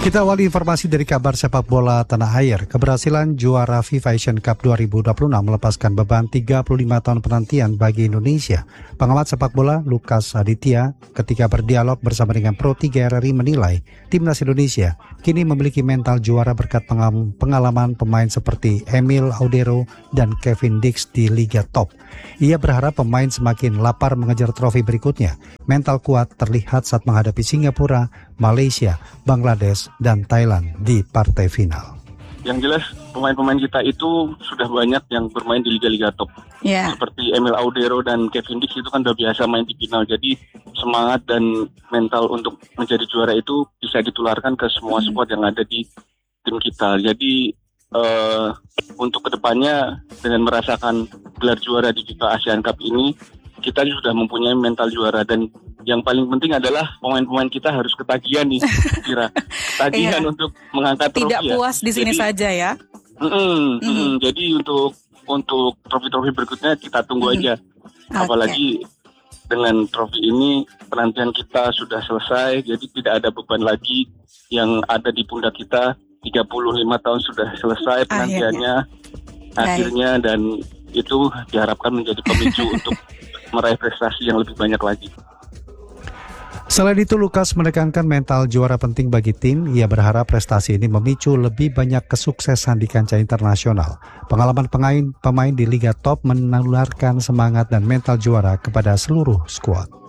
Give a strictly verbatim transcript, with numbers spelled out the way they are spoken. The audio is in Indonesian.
Kita awali informasi dari kabar sepak bola tanah air. Keberhasilan juara FIFA Asian Cup dua ribu dua puluh enam melepaskan beban tiga puluh lima tahun penantian bagi Indonesia. Pengamat sepak bola Lukas Aditya ketika berdialog bersama dengan Pro tiga R R I menilai timnas Indonesia kini memiliki mental juara berkat pengalaman pemain seperti Emil Audero dan Kevin Dix di Liga Top. Ia berharap pemain semakin lapar mengejar trofi berikutnya. Mental kuat terlihat saat menghadapi Singapura, Malaysia, Bangladesh, dan Thailand di partai final. Yang jelas pemain-pemain kita itu sudah banyak yang bermain di liga-liga top. Yeah. Seperti Emil Audero dan Kevin Dix itu kan udah biasa main di final. Jadi semangat dan mental untuk menjadi juara itu bisa ditularkan ke semua squad yang ada di tim kita. Jadi uh, untuk kedepannya dengan merasakan gelar juara di FIFA Asian Cup ini, kita sudah mempunyai mental juara, dan yang paling penting adalah pemain-pemain kita harus ketagihan nih, kira tagihan iya. untuk mengangkat trofi. Tidak puas ya. Di sini jadi, saja ya. Mm, mm, mm. Jadi untuk untuk trofi-trofi berikutnya kita tunggu mm. aja. Okay. Apalagi dengan trofi ini penantian kita sudah selesai, jadi tidak ada beban lagi yang ada di pundak kita. tiga puluh lima tahun sudah selesai penantiannya, akhirnya, akhirnya dan itu diharapkan menjadi pemicu untuk meraih prestasi yang lebih banyak lagi. Selain itu, Lukas menekankan mental juara penting bagi tim. Ia berharap prestasi ini memicu lebih banyak kesuksesan di kancah internasional. Pengalaman pemain pemain di Liga Top menularkan semangat dan mental juara kepada seluruh skuad.